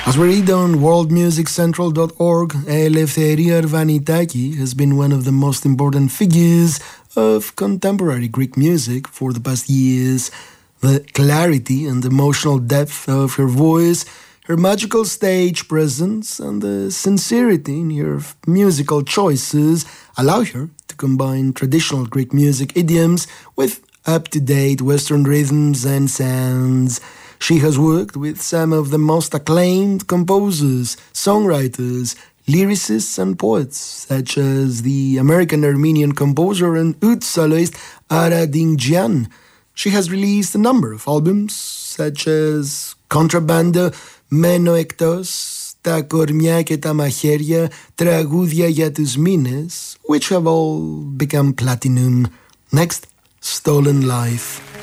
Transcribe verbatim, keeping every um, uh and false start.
As we read on world music central dot org, Eleftheria Arvanitaki has been one of the most important figures of contemporary Greek music for the past years. The clarity and emotional depth of her voice, her magical stage presence, and the sincerity in her musical choices allow her to combine traditional Greek music idioms with up-to-date Western rhythms and sounds. She has worked with some of the most acclaimed composers, songwriters, lyricists and poets, such as the American-Armenian composer and oud soloist Ara Dingjian. She has released a number of albums, such as Contrabando, Μένω εκτός, Τα κορμιά και τα μαχαίρια, Τραγούδια για τους μήνες, which have all become platinum. Next, Stolen Life.